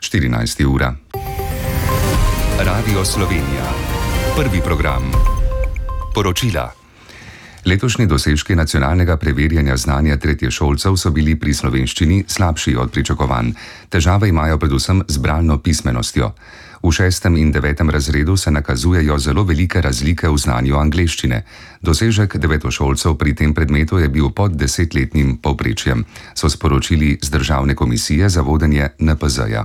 14. ura. Radio Slovenija. Prvi program. Poročila. Letošnji dosežki nacionalnega preverjanja znanja tretješolcev so bili pri slovenščini slabši od pričakovanj. Težave imajo predvsem z bralno pismenostjo. V 6. in 9. razredu se nakazujejo zelo velike razlike v znanju angleščine. Dosežek devetošolcev pri tem predmetu je bil pod 10-letnim povprečjem, so sporočili z Državne komisije za vodenje NPZ-ja.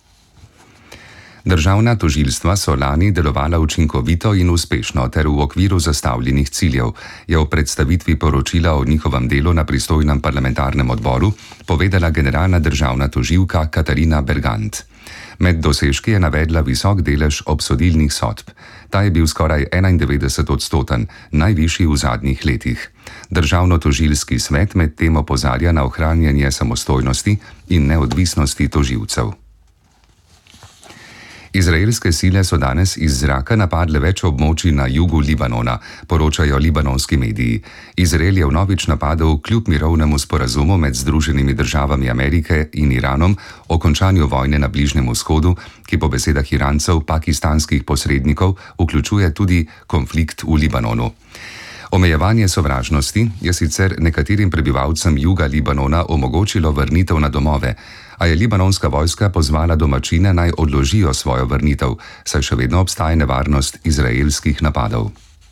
Državna tožilstva so lani delovala učinkovito in uspešno ter v okviru zastavljenih ciljev, je v predstavitvi poročila o njihovem delu na pristojnem parlamentarnem odboru povedala generalna državna tožilka Katarina Bergant. Med dosežki je navedla visok delež obsodilnih sodb. Ta je bil skoraj 91%, najvišji v zadnjih letih. Državno-tožilski svet med tem opozarja na ohranjanje samostojnosti in neodvisnosti tožilcev. Izraelske sile so danes iz zraka napadle več območij na jugu Libanona, poročajo libanonski mediji. Izrael je vnovič napadel kljub mirovnemu sporazumu med Združenimi državami Amerike in Iranom o končanju vojne na Bližnjem vzhodu, ki po besedah Irancev pakistanskih posrednikov vključuje tudi konflikt v Libanonu. Omejevanje sovražnosti je sicer nekaterim prebivalcem juga Libanona omogočilo vrnitev na domove, a je libanonska vojska pozvala domačine naj odložijo svojo vrnitev, saj še vedno obstaja nevarnost izraelskih napadov.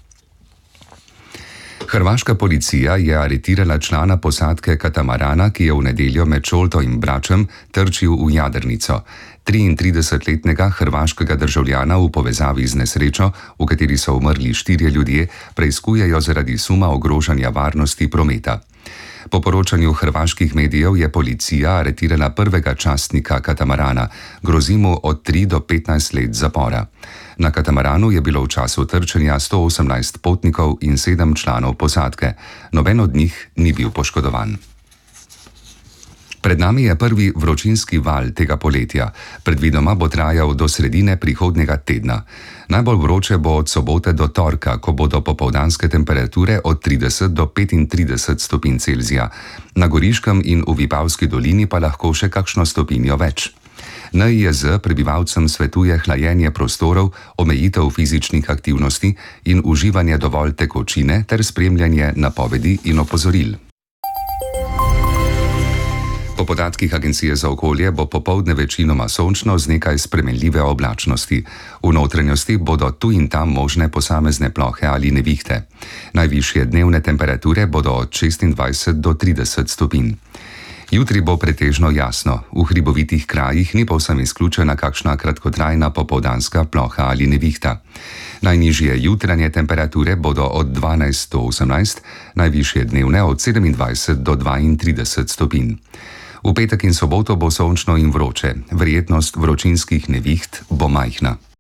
Hrvaška policija je aretirala člana posadke katamarana, ki je v nedeljo med Šolto in Bračem trčil v jadrnico. 33-letnega hrvaškega državljana v povezavi z nesrečo, v kateri so umrli 4 ljudje, preiskujejo zaradi suma ogrožanja varnosti prometa. Po poročanju hrvaških medijev je policija aretirala prvega častnika katamarana, grozi mu od 3 do 15 let zapora. Na katamaranu je bilo v času trčenja 118 potnikov in 7 članov posadke. Noben od njih ni bil poškodovan. Pred nami je prvi vročinski val tega poletja. Predvidoma bo trajal do sredine prihodnjega tedna. Najbolj vroče bo od sobote do torka, ko bodo popoldanske temperature od 30 do 35 stopinj Celzija. Na Goriškem in v Vipavski dolini pa lahko še kakšno stopinjo več. NIJZ prebivalcem svetuje hlajenje prostorov, omejitev fizičnih aktivnosti in uživanje dovolj tekočine ter spremljanje napovedi in opozoril. Po podatkih Agencije za okolje bo popoldne večinoma sončno z nekaj spremenljive oblačnosti. V notranjosti bodo tu in tam možne posamezne plohe ali nevihte. Najvišje dnevne temperature bodo od 26 do 30 stopinj. Jutri bo pretežno jasno, v hribovitih krajih ni povsem izključena kakšna kratkotrajna popoldanska ploha ali nevihta. Najnižje jutranje temperature bodo od 12 do 18, najvišje dnevne od 27 do 32 stopinj. V petek in soboto bo sončno in vroče, verjetnost vročinskih neviht bo majhna.